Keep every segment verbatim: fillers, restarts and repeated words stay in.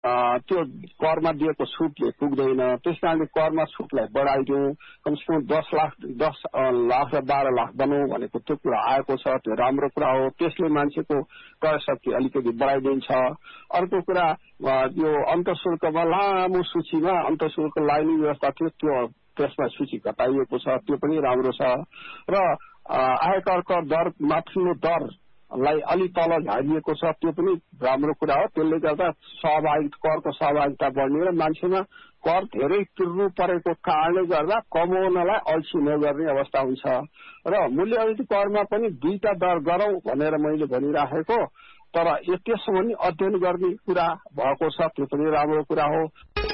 त्यो करमा दिएको छुटले पुग्दैन। त्यस कारणले करमा छुटलाई बढाइदिउँ, कमसेकम दस लाख दस लाख र बाह्र लाख बनाऊ भनेको त्यो कुरा आएको छ। त्यो राम्रो कुरा हो, त्यसले मान्छेको क्रय शक्ति अलिकति बढाइदिन्छ। अर्को कुरा यो अन्तशुल्कमा लामो सूचीमा अन्तशुल्क लाग्ने व्यवस्था थियो, त्यो त्यसमा सूची घटाइएको छ, त्यो पनि राम्रो छ। र आयकरको दर माथिल्लो दर लाई अलि तल झारिएको छ, त्यो पनि राम्रो कुरा हो। त्यसले गर्दा सहभागिता करको सहभागिता बढ्ने र मान्छेमा कर धेरै तिर्नु परेको कारणले गर्दा कमाउनलाई अल्छी नगर्ने अवस्था हुन्छ। र मूल्यवर्धित करमा पनि दुईटा दर गरौं भनेर मैले भनिराखेको, तर त्यसमा पनि अध्ययन गर्ने कुरा भएको छ, त्यो पनि राम्रो कुरा हो।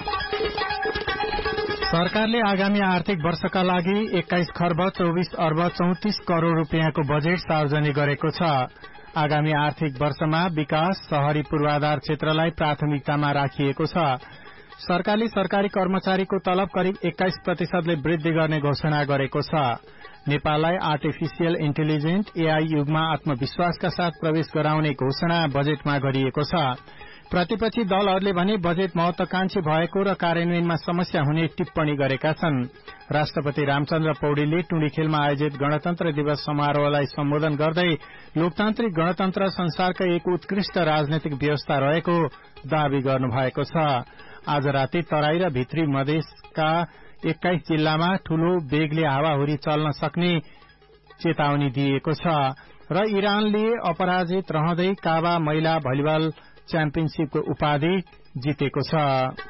सरकारले आगामी आर्थिक वर्षका लागि एक्काइस खर्ब चौबिस अर्ब चौतिस करोड़ रूपियाँको बजेट सार्वजनिक गरेको छ। आगामी आर्थिक वर्षमा विकास शहरी पूर्वाधार क्षेत्रलाई प्राथमिकतामा राखिएको छ। सरकारले सरकारी कर्मचारीको तलब करिब एक्काइस प्रतिशतले वृद्धि गर्ने घोषणा गरेको छ। नेपाललाई आर्टिफिशियल इन्टेलिजेन्ट एआई युगमा आत्मविश्वासका साथ प्रवेश गराउने घोषणा बजेटमा गरिएको छ। प्रतिपक्षी दलहरूले भने बजेट महत्वाकांक्षी भएको र कार्यान्वयनमा समस्या हुने टिप्पणी गरेका छन्। राष्ट्रपति रामचन्द्र पौडेलले टुँडीखेलमा आयोजित गणतन्त्र दिवस समारोहलाई सम्बोधन गर्दै लोकतान्त्रिक गणतन्त्र संसारका एक उत्कृष्ट राजनैतिक व्यवस्था रहेको दावी गर्नुभएको छ। आज राति तराई र भित्री मधेसका एक्काइस जिल्लामा ठूलो वेगले हावाहुरी चल्न सक्ने चेतावनी दिएको छ। र इरानले अपराजित रहँदै काबा महिला भलिबल च्याम्पियनशीपको उपाधि जितेको छ।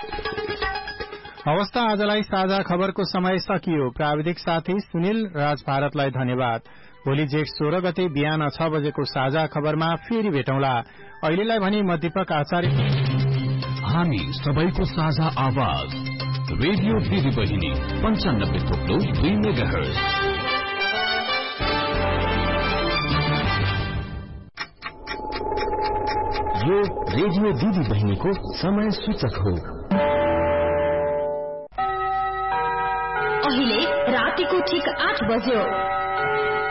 अवस्था आजलाई साझा खबरको समय सकियो। प्राविधिक साथी सुनिल राज भारतलाई धन्यवाद। भोलि जेठ सोह्र गते बिहान छ बजेको साझा खबरमा फेरि भेटौँला। अहिलेलाई भने म दीपक आचार्य, हामी सबैको साझा आवाज रेडियो दिदी बहिनी पञ्चानब्बे थोप्लो दुई मेगाहर्ज। यो रेडियो दिदी बहिनीको समय सूचक हो। अहिले रातिको ठिक आठ बज्यो।